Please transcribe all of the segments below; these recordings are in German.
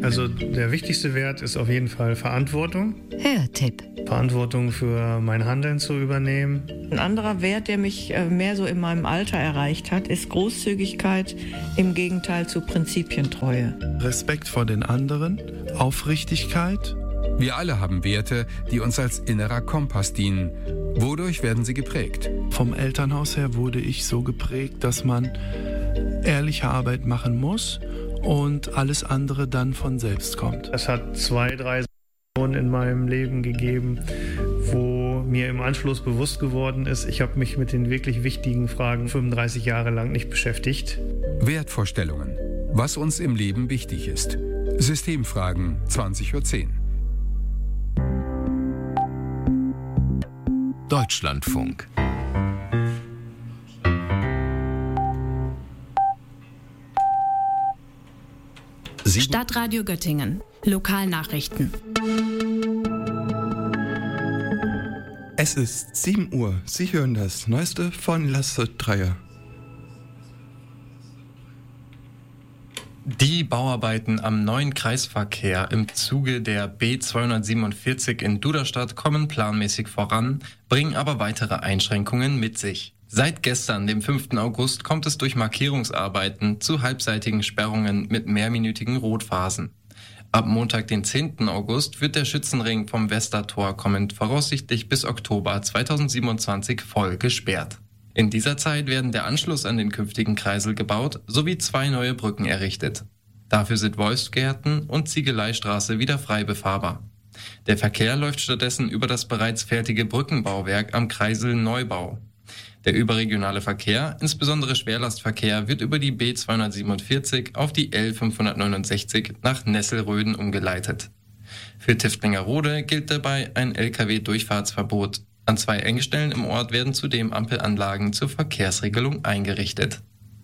Also der wichtigste Wert ist auf jeden Fall Verantwortung. Hörtipp. Verantwortung für mein Handeln zu übernehmen. Ein anderer Wert, der mich mehr so in meinem Alter erreicht hat, ist Großzügigkeit im Gegenteil zu Prinzipientreue. Respekt vor den anderen, Aufrichtigkeit. Wir alle haben Werte, die uns als innerer Kompass dienen. Wodurch werden sie geprägt? Vom Elternhaus her wurde ich so geprägt, dass man ehrliche Arbeit machen muss und alles andere dann von selbst kommt. Es hat 2, 3 Situationen in meinem Leben gegeben, wo mir im Anschluss bewusst geworden ist, ich habe mich mit den wirklich wichtigen Fragen 35 Jahre lang nicht beschäftigt. Wertvorstellungen. Was uns im Leben wichtig ist. Systemfragen, 20:10 Uhr. Deutschlandfunk. Stadtradio Göttingen. Lokalnachrichten. Es ist 7 Uhr. Sie hören das Neueste von Lasse Dreier. Die Bauarbeiten am neuen Kreisverkehr im Zuge der B247 in Duderstadt kommen planmäßig voran, bringen aber weitere Einschränkungen mit sich. Seit gestern, dem 5. August, kommt es durch Markierungsarbeiten zu halbseitigen Sperrungen mit mehrminütigen Rotphasen. Ab Montag, den 10. August, wird der Schützenring vom Westertor kommend voraussichtlich bis Oktober 2027 voll gesperrt. In dieser Zeit werden der Anschluss an den künftigen Kreisel gebaut sowie 2 neue Brücken errichtet. Dafür sind Wolfsgärten und Ziegeleistraße wieder frei befahrbar. Der Verkehr läuft stattdessen über das bereits fertige Brückenbauwerk am Kreisel Neubau. Der überregionale Verkehr, insbesondere Schwerlastverkehr, wird über die B247 auf die L569 nach Nesselröden umgeleitet. Für Tiftlingerode gilt dabei ein Lkw-Durchfahrtsverbot. An 2 Engstellen im Ort werden zudem Ampelanlagen zur Verkehrsregelung eingerichtet.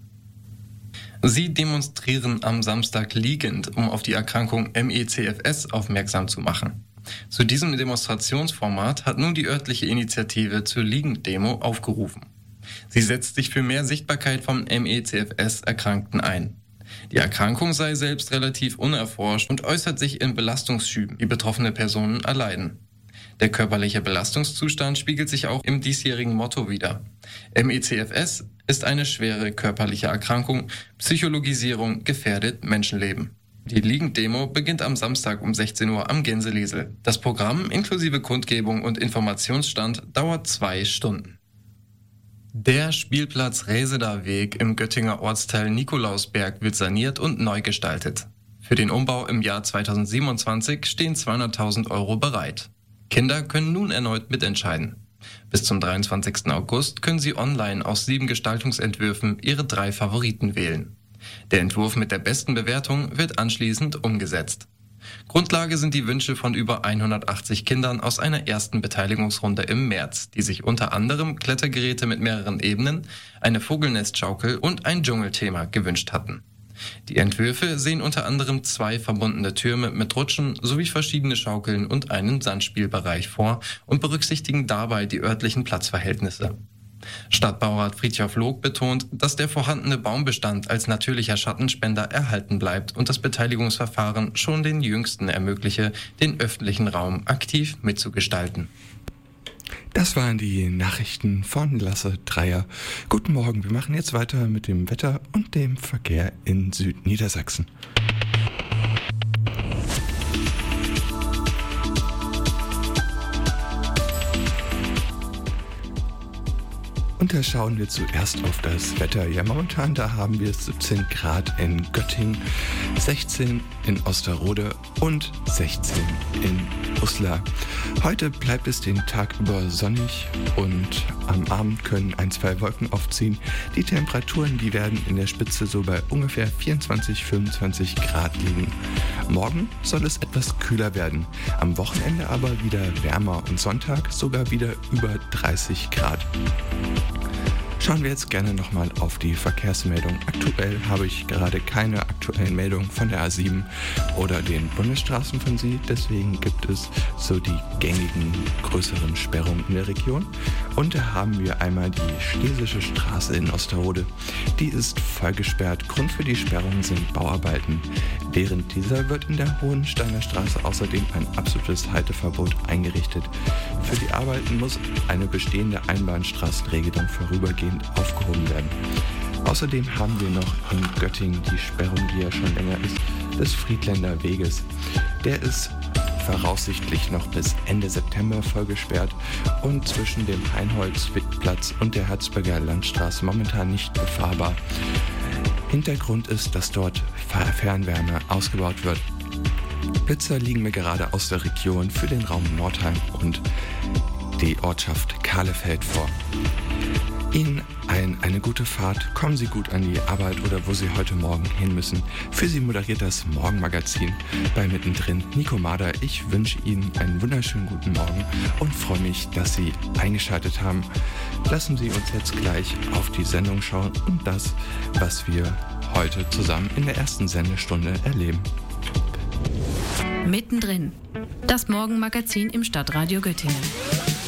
Sie demonstrieren am Samstag liegend, um auf die Erkrankung MECFS aufmerksam zu machen. Zu diesem Demonstrationsformat hat nun die örtliche Initiative zur Liegenddemo aufgerufen. Sie setzt sich für mehr Sichtbarkeit von MECFS-Erkrankten ein. Die Erkrankung sei selbst relativ unerforscht und äußert sich in Belastungsschüben, die betroffene Personen erleiden. Der körperliche Belastungszustand spiegelt sich auch im diesjährigen Motto wider. MECFS ist eine schwere körperliche Erkrankung, Psychologisierung gefährdet Menschenleben. Die Liegenddemo beginnt am Samstag um 16 Uhr am Gänseliesel. Das Programm inklusive Kundgebung und Informationsstand dauert 2 Stunden. Der Spielplatz Reseder Weg im Göttinger Ortsteil Nikolausberg wird saniert und neu gestaltet. Für den Umbau im Jahr 2027 stehen 200.000 € bereit. Kinder können nun erneut mitentscheiden. Bis zum 23. August können sie online aus 7 Gestaltungsentwürfen ihre 3 Favoriten wählen. Der Entwurf mit der besten Bewertung wird anschließend umgesetzt. Grundlage sind die Wünsche von über 180 Kindern aus einer ersten Beteiligungsrunde im März, die sich unter anderem Klettergeräte mit mehreren Ebenen, eine Vogelnestschaukel und ein Dschungelthema gewünscht hatten. Die Entwürfe sehen unter anderem 2 verbundene Türme mit Rutschen sowie verschiedene Schaukeln und einen Sandspielbereich vor und berücksichtigen dabei die örtlichen Platzverhältnisse. Stadtbaurat Friedhof Log betont, dass der vorhandene Baumbestand als natürlicher Schattenspender erhalten bleibt und das Beteiligungsverfahren schon den Jüngsten ermögliche, den öffentlichen Raum aktiv mitzugestalten. Das waren die Nachrichten von Lasse Dreier. Guten Morgen, wir machen jetzt weiter mit dem Wetter und dem Verkehr in Südniedersachsen. Und da schauen wir zuerst auf das Wetter. Ja, momentan, da haben wir 17 Grad in Göttingen, 16 in Osterode und 16 in Uslar. Heute bleibt es den Tag über sonnig und am Abend können 1-2 Wolken aufziehen. Die Temperaturen, die werden in der Spitze so bei ungefähr 24, 25 Grad liegen. Morgen soll es etwas kühler werden, am Wochenende aber wieder wärmer und Sonntag sogar wieder über 30 Grad. Schauen wir jetzt gerne nochmal auf die Verkehrsmeldung. Aktuell habe ich gerade keine aktuellen Meldungen von der A7 oder den Bundesstraßen von Sie. Deswegen gibt es so die gängigen größeren Sperrungen in der Region. Und da haben wir einmal die Schlesische Straße in Osterode. Die ist voll gesperrt. Grund für die Sperrung sind Bauarbeiten. Während dieser wird in der Hohensteiner Straße außerdem ein absolutes Halteverbot eingerichtet. Für die Arbeiten muss eine bestehende Einbahnstraßenregelung vorübergehend aufgehoben werden. Außerdem haben wir noch in Göttingen die Sperrung, die ja schon länger ist, des Friedländer Weges. Der ist voraussichtlich noch bis Ende September voll gesperrt und zwischen dem Heinholzplatz und der Herzberger Landstraße momentan nicht befahrbar. Hintergrund ist, dass dort Fernwärme ausgebaut wird. Blitzer liegen mir gerade aus der Region für den Raum Nordheim und die Ortschaft Kahlefeld vor. Ihnen eine gute Fahrt, kommen Sie gut an die Arbeit oder wo Sie heute Morgen hin müssen. Für Sie moderiert das Morgenmagazin bei Mittendrin Nico Mader. Ich wünsche Ihnen einen wunderschönen guten Morgen und freue mich, dass Sie eingeschaltet haben. Lassen Sie uns jetzt gleich auf die Sendung schauen und das, was wir heute zusammen in der ersten Sendestunde erleben. Mittendrin, das Morgenmagazin im Stadtradio Göttingen.